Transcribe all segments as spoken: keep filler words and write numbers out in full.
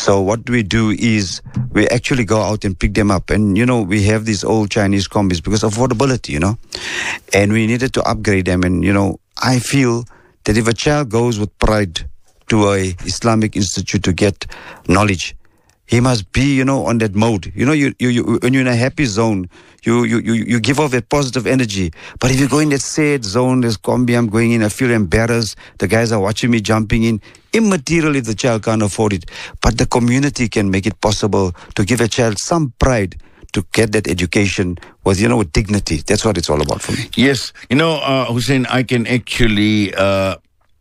So what we do is we actually go out and pick them up. And, you know, we have these old Chinese combis because of affordability, you know. And we needed to upgrade them. And, you know, I feel that if a child goes with pride to a Islamic institute to get knowledge, he must be, you know, on that mode. You know, you, you, you when you're in a happy zone, you, you, you, you give off that positive energy. But if you go in that sad zone, there's combi, I'm going in, I feel embarrassed. The guys are watching me jumping in. Immaterial if the child can't afford it. But the community can make it possible to give a child some pride to get that education with, you know, with dignity. That's what it's all about for me. Yes. You know, uh, Hussein, I can actually uh,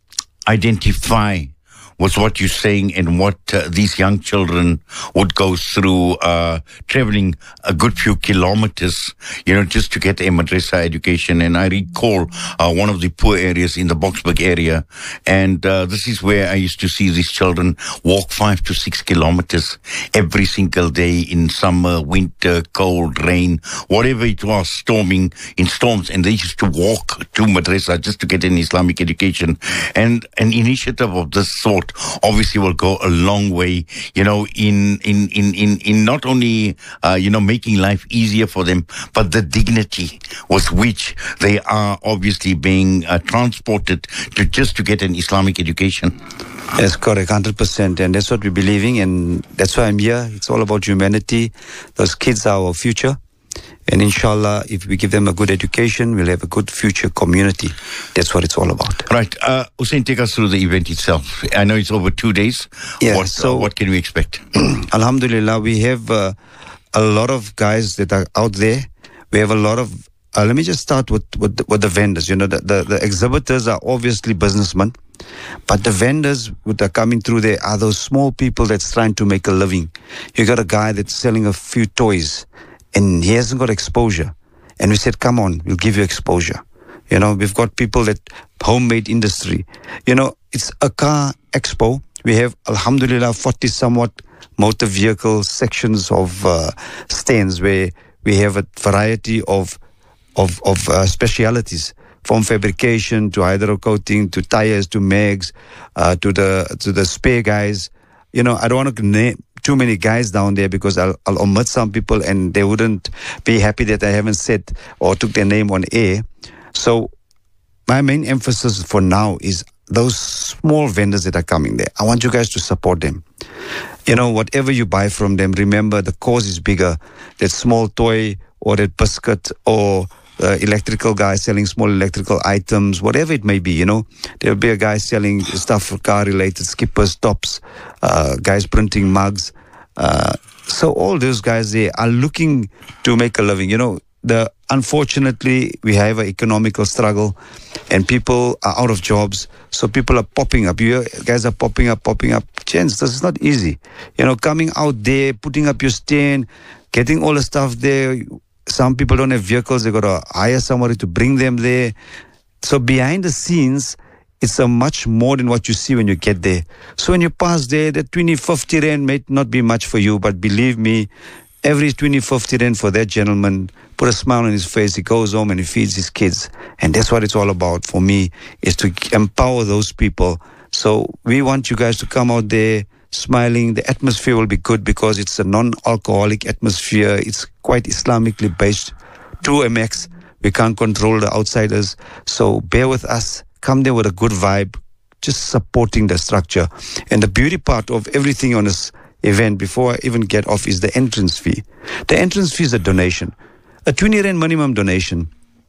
identify with what you're saying and what uh, these young children would go through, uh, traveling a good few kilometers, you know, just to get a madrasa education. And I recall uh, one of the poor areas in the Boksburg area. And uh, this is where I used to see these children walk five to six kilometers every single day in summer, winter, cold, rain, whatever it was, storming in storms. And they used to walk to madrasa just to get an Islamic education. And an initiative of this sort obviously will go a long way, you know, in in in in, in not only uh, you know, making life easier for them, but the dignity with which they are obviously being uh, transported to just to get an Islamic education. That's correct, one hundred percent, and that's what we're believing, and that's why I'm here. It's all about humanity. Those kids are our future. And inshallah, if we give them a good education, we'll have a good future community. That's what it's all about. Right. Uh, Hussein, take us through the event itself. I know it's over two days. Yeah, what, so, uh, what can we expect? Alhamdulillah, we have uh, a lot of guys that are out there. We have a lot of, uh, let me just start with, with, the, with the vendors. You know, the, the, the exhibitors are obviously businessmen. But the vendors that are coming through there are those small people that's trying to make a living. You got a guy that's selling a few toys, and he hasn't got exposure. And we said, come on, we'll give you exposure. You know, we've got people that homemade industry. You know, it's a car expo. We have, alhamdulillah, forty somewhat motor vehicle sections of uh, stands where we have a variety of of, of uh, specialities, from fabrication to hydrocoating to tires to mags uh, to the to the spare guys. You know, I don't want to name too many guys down there because I'll, I'll omit some people and they wouldn't be happy that I haven't said or took their name on air. So my main emphasis for now is those small vendors that are coming there. I want you guys to support them. You know, whatever you buy from them, remember the cause is bigger. That small toy or that biscuit or uh, electrical guy selling small electrical items, whatever it may be, you know. There'll be a guy selling stuff for car-related, skippers, tops, uh, guys printing mugs. Uh, so all those guys there are looking to make a living. You know, the unfortunately, we have an economical struggle and people are out of jobs. So people are popping up. You guys are popping up, popping up. Gents, this is not easy. You know, coming out there, putting up your stand, getting all the stuff there. Some people don't have vehicles. They got to hire somebody to bring them there. So behind the scenes, it's a much more than what you see when you get there. So when you pass there, the twenty, fifty rand may not be much for you, but believe me, every twenty, fifty rand for that gentleman, put a smile on his face, he goes home and he feeds his kids. And that's what it's all about for me, is to empower those people. So we want you guys to come out there smiling. The atmosphere will be good because it's a non-alcoholic atmosphere. It's quite Islamically based to a max. We can't control the outsiders. So bear with us. Come there with a good vibe, just supporting the structure. And the beauty part of everything on this event, before I even get off, is the entrance fee. The entrance fee is a donation, a twenty rand minimum donation.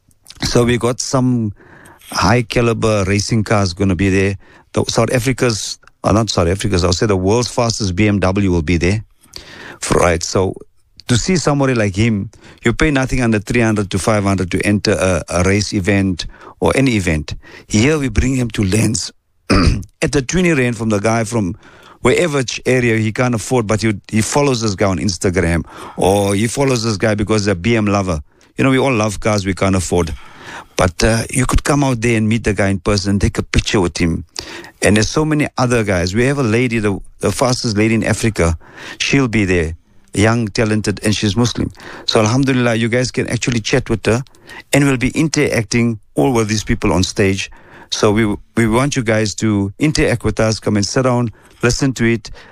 So we got some high caliber racing cars going to be there. The South Africa's, or not South Africa's, I'll say the world's fastest B M W will be there. For, right, so to see somebody like him, you pay nothing under three hundred to five hundred to enter a, a race event or any event. Here we bring him to Lens at the twenty rand from the guy from wherever area he can't afford, but he, he follows this guy on Instagram, or he follows this guy because he's a B M lover. You know, we all love cars we can't afford. But uh, you could come out there and meet the guy in person, take a picture with him. And there's so many other guys. We have a lady, the, the fastest lady in Africa. She'll be there, young, talented, and she's Muslim. So alhamdulillah, you guys can actually chat with her, and we'll be interacting all with these people on stage. So we we want you guys to interact with us, come and sit down, listen to it.